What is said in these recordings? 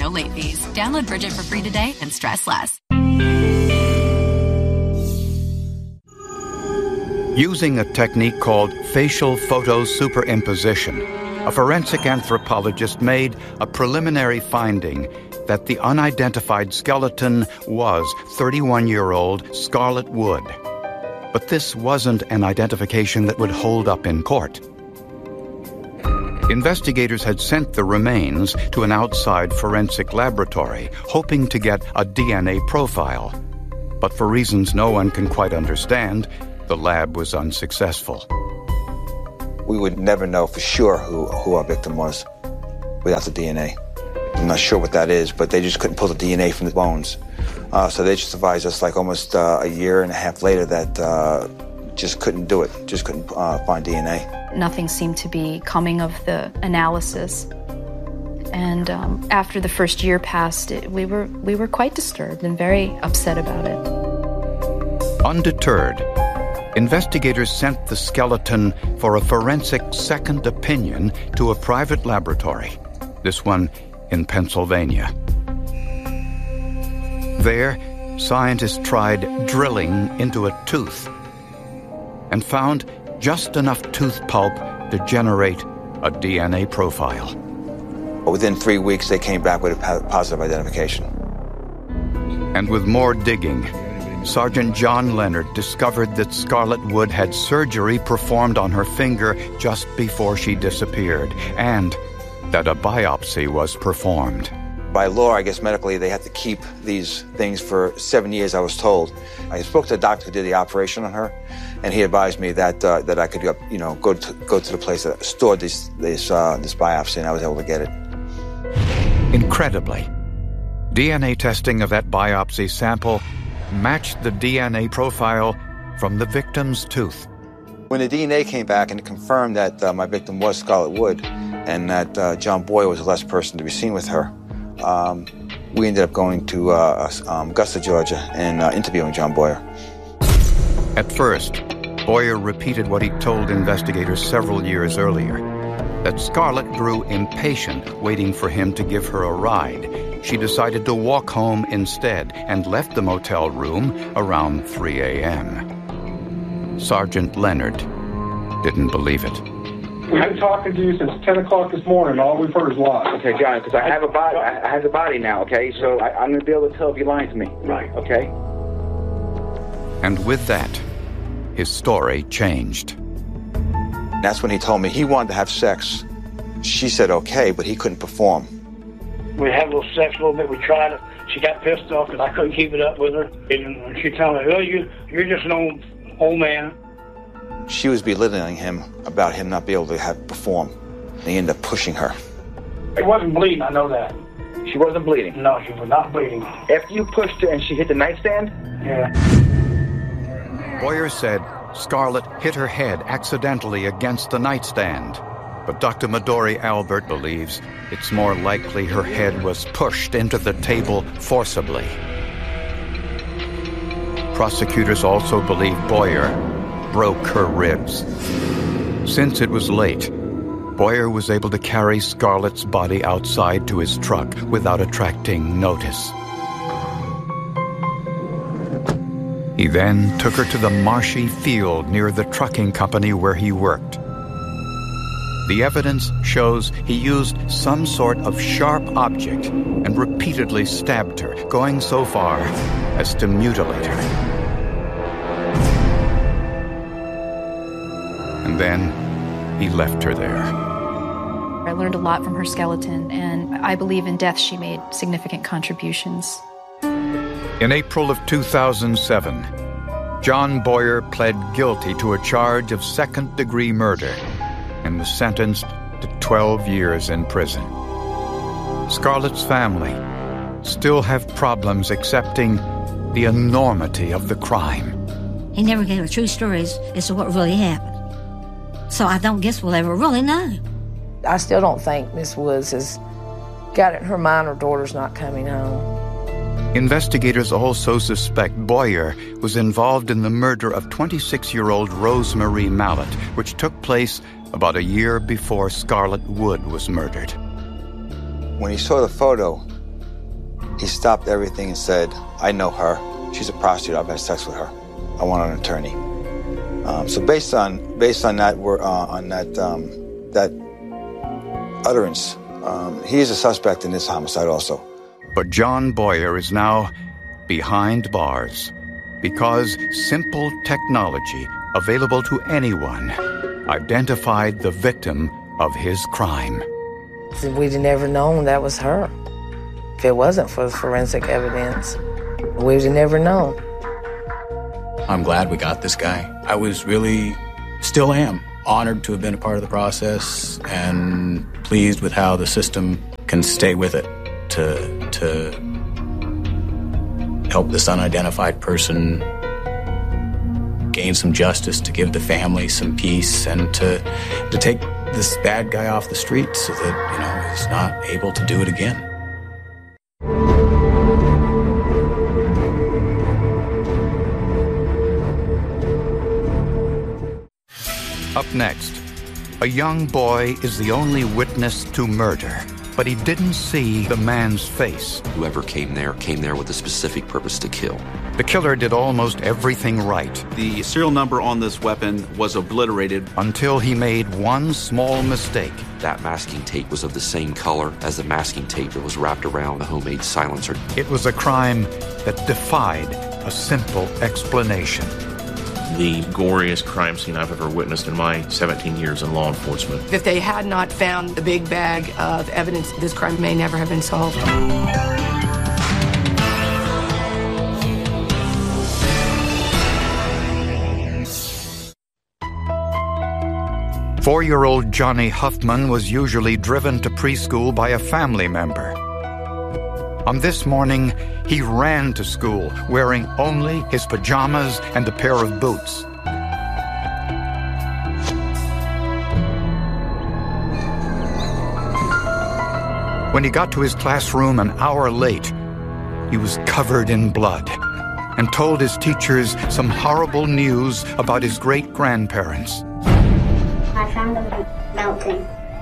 no late fees. Download Bridget for free today and stress less. Using a technique called facial photo superimposition, a forensic anthropologist made a preliminary finding that the unidentified skeleton was 31-year-old Scarlett Wood. But this wasn't an identification that would hold up in court. Investigators had sent the remains to an outside forensic laboratory, hoping to get a DNA profile. But for reasons no one can quite understand, the lab was unsuccessful. We would never know for sure who our victim was without the DNA. I'm not sure what that is, but they just couldn't pull the DNA from the bones. So they just advised us like almost a year and a half later that just couldn't do it, just couldn't find DNA. Nothing seemed to be coming of the analysis. And after the first year passed, we were quite disturbed and very upset about it. Undeterred, investigators sent the skeleton for a forensic second opinion to a private laboratory, this one in Pennsylvania. There, scientists tried drilling into a tooth and found just enough tooth pulp to generate a DNA profile. Within 3 weeks, they came back with a positive identification. And with more digging, Sergeant John Leonard discovered that Scarlett Wood had surgery performed on her finger just before she disappeared, and that a biopsy was performed. By law, I guess medically, they had to keep these things for 7 years, I was told. I spoke to the doctor who did the operation on her, and he advised me that I could, go to the place that stored this biopsy, and I was able to get it. Incredibly, DNA testing of that biopsy sample matched the DNA profile from the victim's tooth. When the DNA came back and it confirmed that my victim was Scarlett Wood and that John Boyer was the last person to be seen with her, we ended up going to Augusta, Georgia, and interviewing John Boyer. At first, Boyer repeated what he told investigators several years earlier, that Scarlett grew impatient waiting for him to give her a ride. She decided to walk home instead and left the motel room around 3 a.m. Sergeant Leonard didn't believe it. We've been talking to you since 10 o'clock this morning. All we've heard is lies. Okay, John, because I have a body. I have the body now, okay? So I'm going to be able to tell if you're lying to me. Right. Okay? And with that, his story changed. That's when he told me he wanted to have sex. She said okay, but he couldn't perform. We had a little sex a little bit. We tried it. She got pissed off because I couldn't keep it up with her. And she told me, oh, you're just an old man. She was belittling him about him not being able to perform. And he ended up pushing her. It wasn't bleeding, I know that. She wasn't bleeding? No, she was not bleeding. After you pushed her and she hit the nightstand? Yeah. Boyer said Scarlett hit her head accidentally against the nightstand. But Dr. Midori Albert believes it's more likely her head was pushed into the table forcibly. Prosecutors also believe Boyer broke her ribs. Since it was late, Boyer was able to carry Scarlett's body outside to his truck without attracting notice. He then took her to the marshy field near the trucking company where he worked. The evidence shows he used some sort of sharp object and repeatedly stabbed her, going so far as to mutilate her. And then he left her there. I learned a lot from her skeleton, and I believe in death she made significant contributions. In April of 2007, John Boyer pled guilty to a charge of second-degree murder and was sentenced to 12 years in prison. Scarlett's family still have problems accepting the enormity of the crime. He never gave a true story as to what really happened. So I don't guess we'll ever really know. I still don't think Miss Woods has got it in her mind her daughter's not coming home. Investigators also suspect Boyer was involved in the murder of 26-year-old Rosemarie Mallett, which took place about a year before Scarlett Wood was murdered. When he saw the photo, He stopped everything and said, I know her. She's a prostitute. I've had sex with her. I want an attorney. So based on that utterance, he is a suspect in this homicide also. But John Boyer is now behind bars because simple technology available to anyone identified the victim of his crime. We'd never known that was her. If it wasn't for the forensic evidence, we'd never known. I'm glad we got this guy. I was really, still am, honored to have been a part of the process and pleased with how the system can stay with it to help this unidentified person gain some justice, to give the family some peace, and to take this bad guy off the street so that, he's not able to do it again. Up next, a young boy is the only witness to murder, but he didn't see the man's face. Whoever came there with a specific purpose to kill. The killer did almost everything right. The serial number on this weapon was obliterated. Until he made one small mistake. That masking tape was of the same color as the masking tape that was wrapped around the homemade silencer. It was a crime that defied a simple explanation. The goriest crime scene I've ever witnessed in my 17 years in law enforcement. If they had not found the big bag of evidence, this crime may never have been solved. 4-year-old Johnny Huffman was usually driven to preschool by a family member. On this morning, he ran to school wearing only his pajamas and a pair of boots. When he got to his classroom an hour late, he was covered in blood and told his teachers some horrible news about his great-grandparents. I found them melting.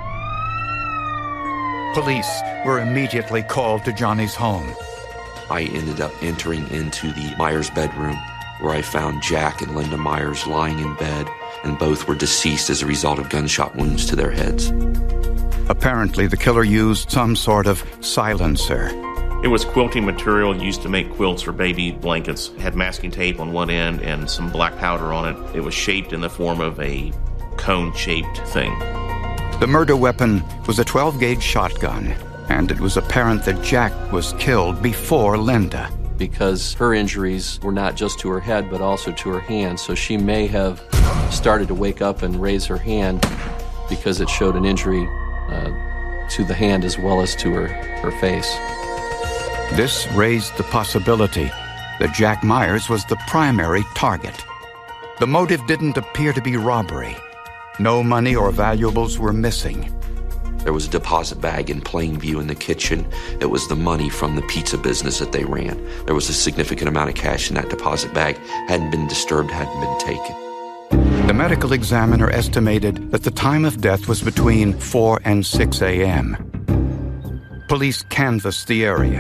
Police were immediately called to Johnny's home. I ended up entering into the Myers bedroom, where I found Jack and Linda Myers lying in bed, and both were deceased as a result of gunshot wounds to their heads. Apparently, the killer used some sort of silencer. It was quilting material used to make quilts or baby blankets. It had masking tape on one end and some black powder on it. It was shaped in the form of a cone-shaped thing. The murder weapon was a 12-gauge shotgun, and it was apparent that Jack was killed before Linda. Because her injuries were not just to her head, but also to her hand, so she may have started to wake up and raise her hand because it showed an injury to the hand as well as to her face. This raised the possibility that Jack Myers was the primary target. The motive didn't appear to be robbery. No money or valuables were missing. There was a deposit bag in plain view in the kitchen. It was the money from the pizza business that they ran. There was a significant amount of cash in that deposit bag. Hadn't been disturbed, hadn't been taken. The medical examiner estimated that the time of death was between 4 and 6 a.m. Police canvassed the area.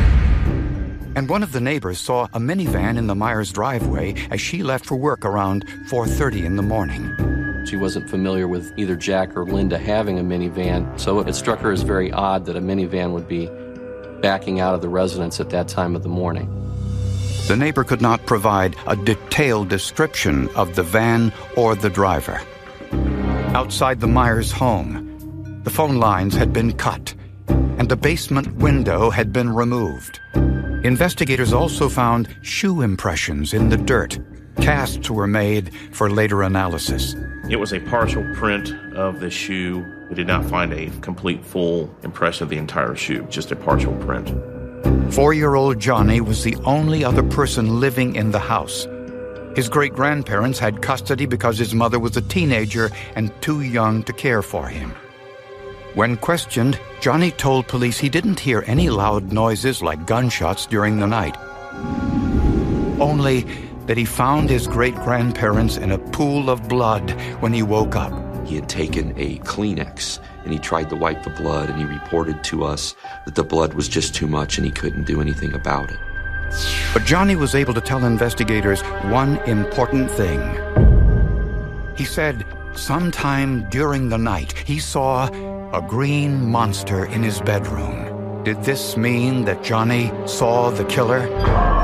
And one of the neighbors saw a minivan in the Myers driveway as she left for work around 4:30 in the morning. She wasn't familiar with either Jack or Linda having a minivan, so it struck her as very odd that a minivan would be backing out of the residence at that time of the morning. The neighbor could not provide a detailed description of the van or the driver. Outside the Myers home, the phone lines had been cut, and the basement window had been removed. Investigators also found shoe impressions in the dirt. Casts were made for later analysis. It was a partial print of the shoe. We did not find a complete, full impression of the entire shoe, just a partial print. 4-year-old Johnny was the only other person living in the house. His great-grandparents had custody because his mother was a teenager and too young to care for him. When questioned, Johnny told police he didn't hear any loud noises like gunshots during the night. Only that he found his great-grandparents in a pool of blood when he woke up. He had taken a Kleenex and he tried to wipe the blood, and he reported to us that the blood was just too much and he couldn't do anything about it. But Johnny was able to tell investigators one important thing. He said sometime during the night he saw a green monster in his bedroom. Did this mean that Johnny saw the killer?